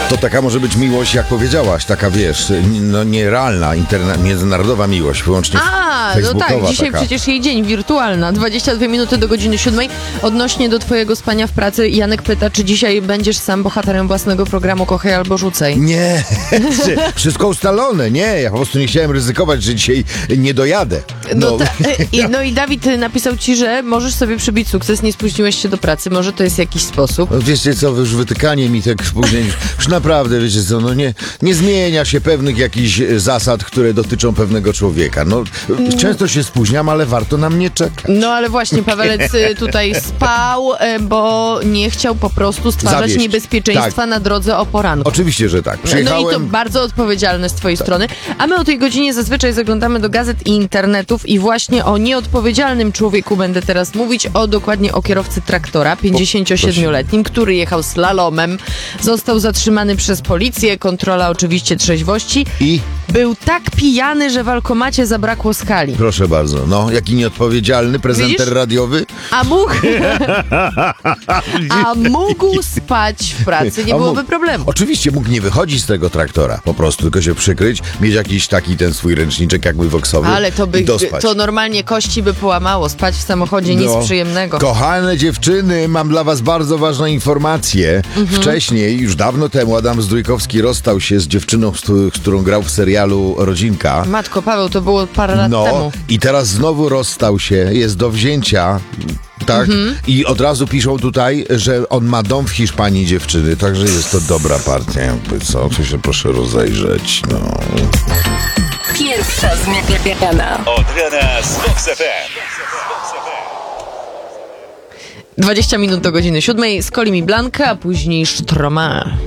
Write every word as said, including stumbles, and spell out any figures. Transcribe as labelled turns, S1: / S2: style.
S1: To taka może być miłość, jak powiedziałaś, taka wiesz, no nierealna, interna- międzynarodowa miłość, wyłącznie
S2: A, no
S1: facebookowa
S2: tak, dzisiaj
S1: taka.
S2: przecież jej dzień, wirtualna, dwadzieścia dwie minuty do godziny siódmej. Odnośnie do twojego spania w pracy, Janek pyta, czy dzisiaj będziesz sam bohaterem własnego programu Kochaj albo Rzucaj.
S1: Nie, wszystko ustalone, nie, ja po prostu nie chciałem ryzykować, że dzisiaj nie dojadę.
S2: No,
S1: No,
S2: ta, i, no i Dawid napisał ci, że możesz sobie przybić sukces, nie spóźniłeś się do pracy, może to jest jakiś sposób.
S1: no wiecie co, już wytykanie mi tak spóźnień, już naprawdę, wiecie co, no nie, nie zmienia się pewnych jakichś zasad, które dotyczą pewnego człowieka. No, często się spóźniam, ale warto na mnie czekać.
S2: No ale właśnie Pawelec y, tutaj spał, y, bo nie chciał po prostu stwarzać
S1: Zawieść.
S2: niebezpieczeństwa
S1: Tak.
S2: na drodze o poranku.
S1: Oczywiście, że tak.
S2: No
S1: Przyjechałem...
S2: i to bardzo odpowiedzialne z twojej strony. A my o tej godzinie zazwyczaj zaglądamy do gazet i internetów i właśnie o nieodpowiedzialnym człowieku będę teraz mówić, o dokładnie o kierowcy traktora, pięćdziesięciosiedmioletnim, który jechał slalomem, został zatrzymany przez policję, kontrola oczywiście trzeźwości.
S1: I?
S2: Był tak pijany, że w alkomacie zabrakło skali.
S1: Proszę bardzo, no, jaki nieodpowiedzialny prezenter
S2: Widzisz?
S1: radiowy.
S2: A mógł, a mógł spać w pracy, nie
S1: A
S2: byłoby
S1: mógł.
S2: problemu.
S1: Oczywiście mógł nie wychodzić z tego traktora, po prostu tylko się przykryć, mieć jakiś taki ten swój ręczniczek jakby woksowy
S2: Ale to by,
S1: i dospać.
S2: to normalnie kości by połamało. Spać w samochodzie nic
S1: No.
S2: przyjemnego.
S1: Kochane dziewczyny, mam dla was bardzo ważną informację.
S2: Mhm.
S1: Wcześniej, już dawno temu, Adam Zdrójkowski rozstał się z dziewczyną, z, któ- z którą grał w serialu Rodzinka.
S2: Matko Paweł, to było parę lat
S1: No
S2: temu.
S1: i teraz znowu rozstał się, jest do wzięcia. Tak?
S2: Mhm.
S1: I od razu piszą tutaj, że on ma dom w Hiszpanii, dziewczyny, także jest to dobra partia, jakby co, to się proszę rozejrzeć, no.
S3: Pierwsza zmiana.
S4: Od rana z Vox F M.
S2: dwadzieścia minut do godziny siódmej, z Colim i Blanka, a później Sztroma.